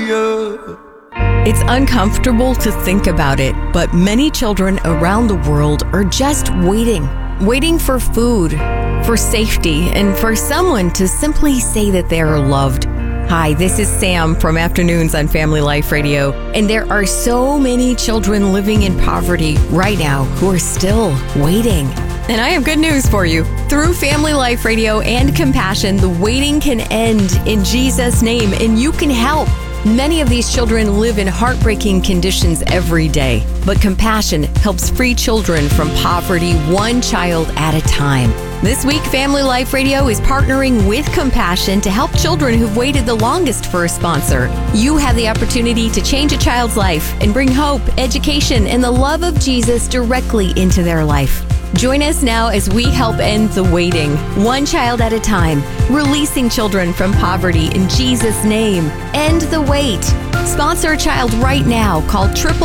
Hallelujah. It's uncomfortable to think about it, but many children around the world are just waiting for food, for safety, and for someone to simply say that they are loved. Hi, this is Sam from Afternoons on Family Life Radio, and there are so many children living in poverty right now who are still waiting. And I have good news for you. Through Family Life Radio and Compassion, the waiting can end in Jesus' name, and you can help. Many of these children live in heartbreaking conditions every day, but Compassion helps free children from poverty one child at a time. This week, Family Life Radio is partnering with Compassion to help children who've waited the longest for a sponsor. You have the opportunity to change a child's life and bring hope, education, and the love of Jesus directly into their life. Join us now as we help end the waiting, one child at a time, releasing children from poverty in Jesus' name. End the wait. Sponsor a child right now. Call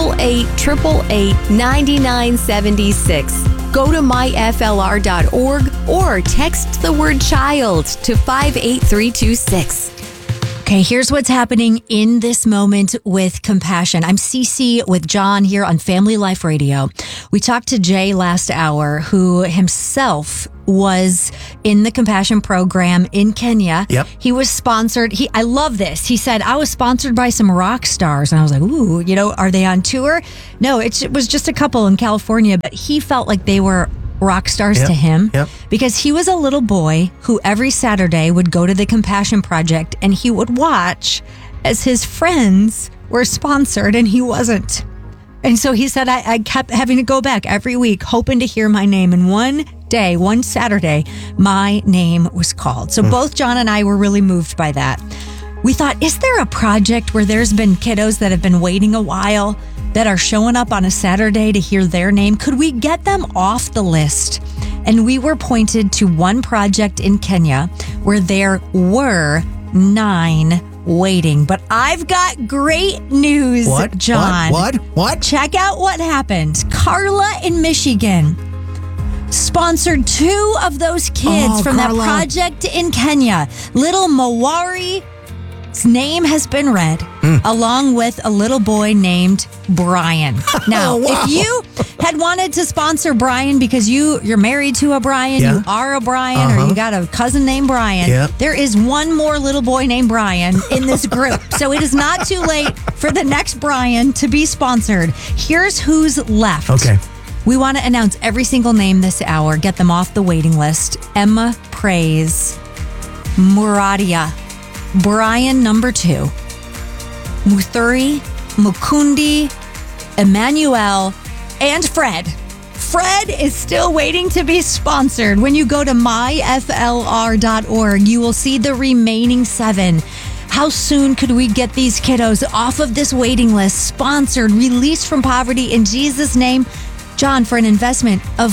888-888-9976. Go to myflr.org or text the word child to 58326. Okay, here's what's happening in this moment with Compassion. I'm Cece with John here on Family Life Radio. We talked to Jay last hour, who himself was in the Compassion program in Kenya. Yep. He was sponsored. I love this. He said, I was sponsored by some rock stars. And I was like, ooh, are they on tour? No, it was just a couple in California, but he felt like they were rock stars to him because he was a little boy who every Saturday would go to the Compassion Project and he would watch as his friends were sponsored and he wasn't. And so he said, I kept having to go back every week hoping to hear my name. And one Saturday, my name was called. So both John and I were really moved by that. We thought, is there a project where there's been kiddos that have been waiting a while that are showing up on a Saturday to hear their name? Could we get them off the list? And we were pointed to one project in Kenya where there were 9 waiting. But I've got great news, John. What? Check out what happened. Carla in Michigan sponsored 2 of those kids from Carla. that project in Kenya. Little Mawari. His name has been read, along with a little boy named Brian. Now, if you had wanted to sponsor Brian because you're married to a Brian, you are a Brian, or you got a cousin named Brian, there is one more little boy named Brian in this group. So it is not too late for the next Brian to be sponsored. Here's who's left. Okay. We want to announce every single name this hour, get them off the waiting list. Emma Praise, Muradia, Brian number 2, Muthuri, Mukundi, Emmanuel, and Fred. Fred is still waiting to be sponsored. When you go to myflr.org, you will see the remaining 7. How soon could we get these kiddos off of this waiting list, sponsored, released from poverty in Jesus' name? John, for an investment of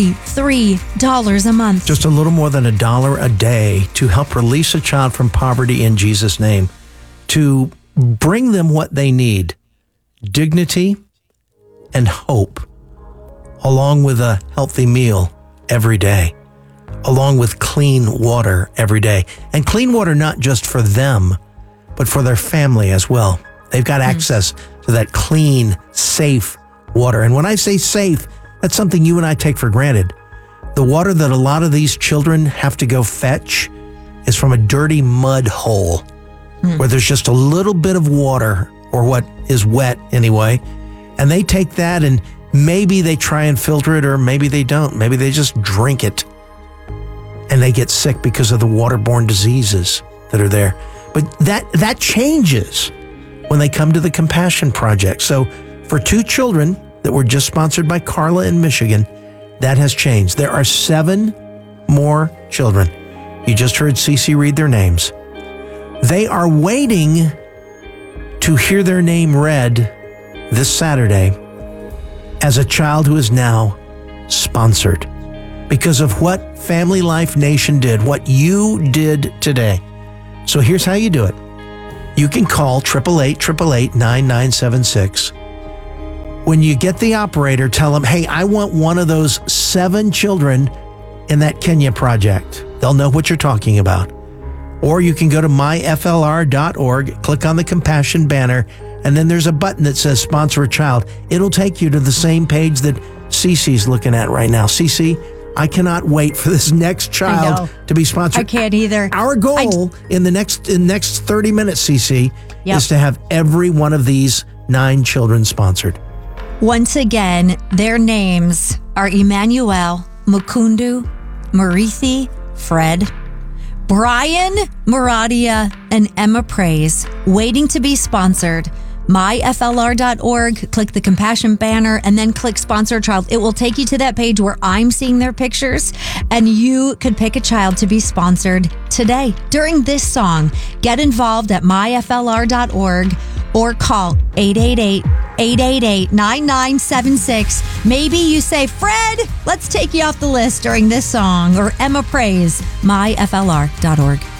$43 a month. Just a little more than $1 a day to help release a child from poverty in Jesus' name, to bring them what they need, dignity and hope, along with a healthy meal every day, along with clean water every day. And clean water not just for them, but for their family as well. They've got access to that clean, safe water. And when I say safe, that's something you and I take for granted. The water that a lot of these children have to go fetch is from a dirty mud hole where there's just a little bit of water, or what is wet anyway. And they take that and maybe they try and filter it, or maybe they don't. Maybe they just drink it and they get sick because of the waterborne diseases that are there. But that changes when they come to the Compassion Project. So for 2 children that were just sponsored by Carla in Michigan, that has changed. There are 7 more children. You just heard Cece read their names. They are waiting to hear their name read this Saturday as a child who is now sponsored because of what Family Life Nation did, what you did today. So here's how you do it. You can call 888-888-9976. When you get the operator, tell them, hey, I want one of those 7 children in that Kenya project. They'll know what you're talking about. Or you can go to myflr.org, click on the Compassion banner, and then there's a button that says Sponsor a Child. It'll take you to the same page that Cece's looking at right now. Cece, I cannot wait for this next child to be sponsored. I can't either. Our goal in the next 30 minutes, Cece, Yep. is to have every one of these 9 children sponsored. Once again, their names are Emmanuel, Mukundu, Marithi, Fred, Brian, Muradia, and Emma Praise, waiting to be sponsored. myflr.org, click the Compassion banner, and then click Sponsor a Child. It will take you to that page where I'm seeing their pictures, and you could pick a child to be sponsored today. During this song, get involved at myflr.org or call 888-888-9976. Maybe you say, Fred, let's take you off the list during this song, or Emma Praise, myflr.org.